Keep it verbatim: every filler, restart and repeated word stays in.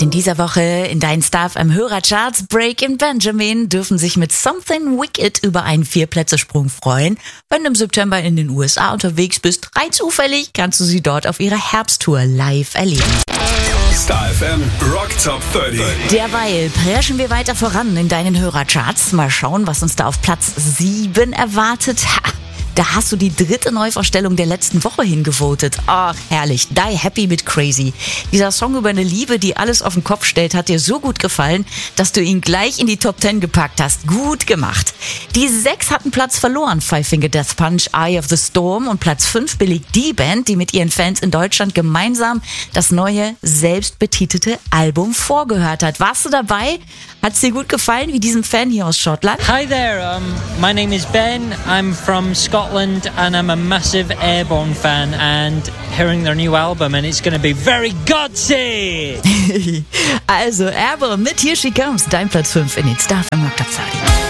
In dieser Woche in deinen Star F M Hörercharts Break and Benjamin dürfen sich mit Something Wicked über einen Vier-Plätze-Sprung freuen. Wenn du im September in den U S A unterwegs bist, rein zufällig kannst du sie dort auf ihrer Herbsttour live erleben. Star F M Rock Top dreißig. Derweil preschen wir weiter voran in deinen Hörercharts. Mal schauen, was uns da auf Platz sieben erwartet. Ha! Da hast du die dritte Neuvorstellung der letzten Woche hingevotet. Ach, herrlich. Die Happy mit Crazy. Dieser Song über eine Liebe, die alles auf den Kopf stellt, hat dir so gut gefallen, dass du ihn gleich in die Top Ten gepackt hast. Gut gemacht. Die sechs hatten Platz verloren. Five Finger Death Punch, Eye of the Storm. Und Platz fünf belegt die Band, die mit ihren Fans in Deutschland gemeinsam das neue, selbstbetitelte Album vorgehört hat. Warst du dabei? Hat's dir gut gefallen, wie diesem Fan hier aus Schottland? Hi there, um, my name is Ben. I'm from Scotland and I'm a massive Airborne fan and hearing their new album and it's going to be very gutsy. Also Airborne mit Here She Comes, dein Platz fünf in den Star F M Rock Top dreißig.